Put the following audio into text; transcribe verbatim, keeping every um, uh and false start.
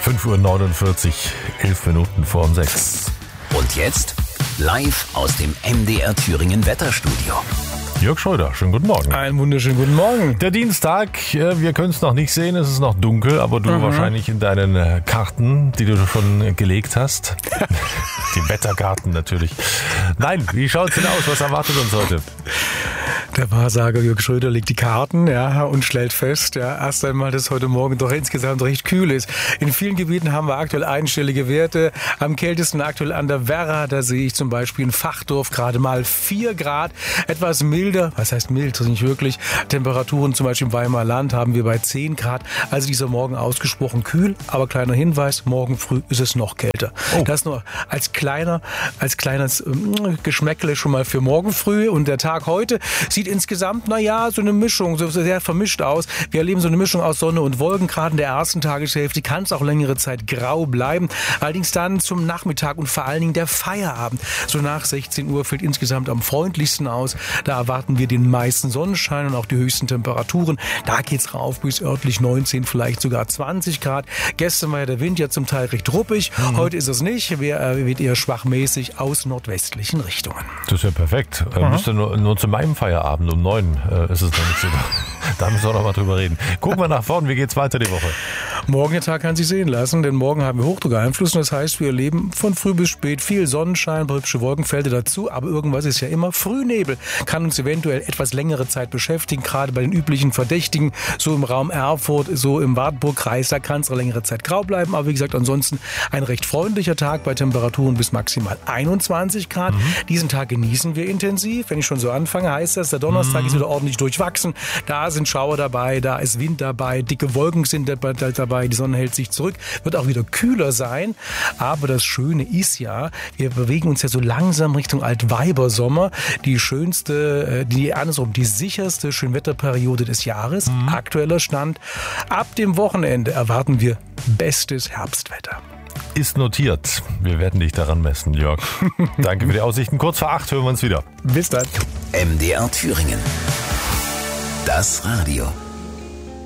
fünf Uhr neunundvierzig, elf Minuten vor um sechs. Und jetzt live aus dem M D R Thüringen Wetterstudio. Jörg Schröder, schönen guten Morgen. Einen wunderschönen guten Morgen. Der Dienstag, wir können es noch nicht sehen, es ist noch dunkel, aber du mhm. wahrscheinlich in deinen Karten, die du schon gelegt hast. Die Wetterkarten natürlich. Nein, wie schaut es denn aus? Was erwartet uns heute? Der Wahrsager Jörg Schröder legt die Karten, ja, und stellt fest, ja, erst einmal, dass heute Morgen doch insgesamt recht kühl ist. In vielen Gebieten haben wir aktuell einstellige Werte. Am kältesten aktuell an der Werra, da sehe ich zum Beispiel in Fachdorf gerade mal vier Grad. Etwas milder, was heißt mild, das ist nicht wirklich. Temperaturen zum Beispiel im Weimarer Land haben wir bei zehn Grad. Also dieser Morgen ausgesprochen kühl, aber kleiner Hinweis, morgen früh ist es noch kälter. Oh. Das nur als kleiner, als kleines ähm, Geschmäckle schon mal für morgen früh. Und der Tag heute sieht insgesamt, naja, so eine Mischung, so sehr vermischt aus. Wir erleben so eine Mischung aus Sonne und Wolken. Gerade in der ersten Tageshälfte kann es auch längere Zeit grau bleiben. Allerdings dann zum Nachmittag und vor allen Dingen der Feierabend. So nach sechzehn Uhr fällt insgesamt am freundlichsten aus. Da erwarten wir den meisten Sonnenschein und auch die höchsten Temperaturen. Da geht's rauf bis örtlich neunzehn, vielleicht sogar zwanzig Grad. Gestern war ja der Wind ja zum Teil recht ruppig. Mhm. Heute ist es nicht. Er wird eher schwachmäßig aus nordwestlichen Richtungen. Das ist ja perfekt. Mhm. Müsste nur, nur zu meinem Feierabend um neun äh, ist es noch nicht so. Da müssen wir noch mal drüber reden. Gucken wir nach vorn, wie geht's weiter die Woche? Morgen der Tag kann sich sehen lassen, denn morgen haben wir Hochdruckeinfluss. Das heißt, wir erleben von früh bis spät viel Sonnenschein, hübsche Wolkenfelder dazu. Aber irgendwas ist ja immer Frühnebel. Kann uns eventuell etwas längere Zeit beschäftigen, gerade bei den üblichen Verdächtigen. So im Raum Erfurt, so im Wartburgkreis, da kann es eine längere Zeit grau bleiben. Aber wie gesagt, ansonsten ein recht freundlicher Tag bei Temperaturen bis maximal einundzwanzig Grad. Mhm. Diesen Tag genießen wir intensiv. Wenn ich schon so anfange, heißt das, der Donnerstag mhm. ist wieder ordentlich durchwachsen. Da sind Schauer dabei, da ist Wind dabei, dicke Wolken sind dabei, die Sonne hält sich zurück, wird auch wieder kühler sein. Aber das Schöne ist ja, wir bewegen uns ja so langsam Richtung Altweibersommer, die schönste, die andersrum, die sicherste Schönwetterperiode des Jahres. Mhm. Aktueller Stand. Ab dem Wochenende erwarten wir bestes Herbstwetter. Ist notiert. Wir werden dich daran messen, Jörg. Danke für die Aussichten. Kurz vor acht hören wir uns wieder. Bis dann. M D R Thüringen. Das Radio.